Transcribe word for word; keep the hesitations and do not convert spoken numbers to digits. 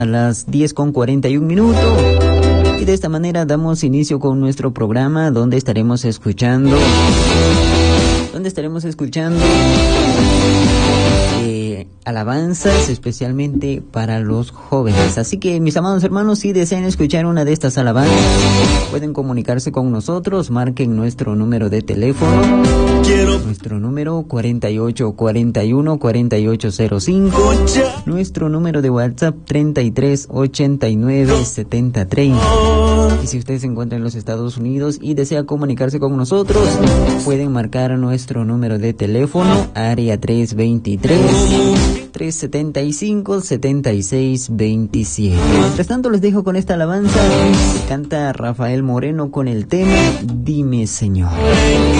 a las diez con cuarenta y un minutos. Y de esta manera damos inicio con nuestro programa donde estaremos escuchando, donde estaremos escuchando eh, alabanzas especialmente para los jóvenes. Así que mis amados hermanos, si desean escuchar una de estas alabanzas, pueden comunicarse con nosotros, marquen nuestro número de teléfono, nuestro número cuarenta y ocho cuarenta y uno cuarenta y ocho cero cinco, nuestro número de WhatsApp treinta y tres ochenta y nueve setenta treinta. Y si usted se encuentra en los Estados Unidos y desea comunicarse con nosotros, pueden marcar nuestro número de teléfono, área tres veintitrés tres setenta y cinco setenta y seis veintisiete. Mientras tanto les dejo con esta alabanza que canta Rafael Moreno con el tema Dime Señor.